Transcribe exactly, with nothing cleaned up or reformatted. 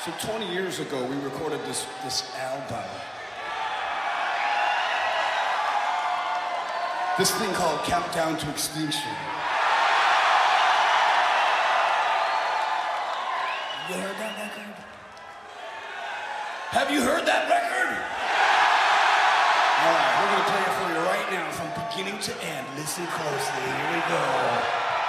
So twenty years ago, we recorded this, this album. This thing called Countdown to Extinction. You heard that record? Have you heard that record? All right, we're gonna play it for you right now from beginning to end. Listen closely, here we go.